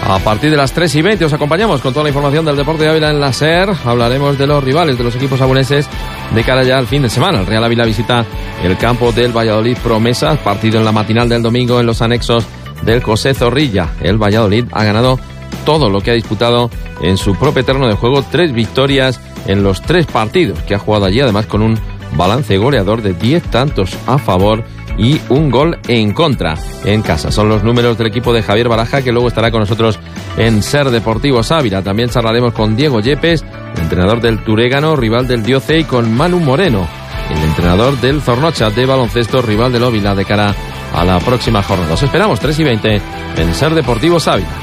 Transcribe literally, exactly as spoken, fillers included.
A partir de las tres y veinte os acompañamos con toda la información del deporte de Ávila en la SER. Hablaremos de los rivales de los equipos abulenses de cara ya al fin de semana. El Real Ávila visita el campo del Valladolid Promesas, partido en la matinal del domingo en los anexos del José Zorrilla. El Valladolid ha ganado todo lo que ha disputado en su propio terreno de juego, tres victorias en los tres partidos que ha jugado allí, además con un balance goleador de diez tantos a favor y un gol en contra en casa. Son los números del equipo de Javier Baraja, que luego estará con nosotros en SER Deportivos Ávila. También charlaremos con Diego Yepes, entrenador del Turégano, rival del Dioce, y con Manu Moreno, el entrenador del Zornocha de baloncesto, rival del Ávila, de cara a la próxima jornada. Os esperamos tres y veinte en SER Deportivos Ávila.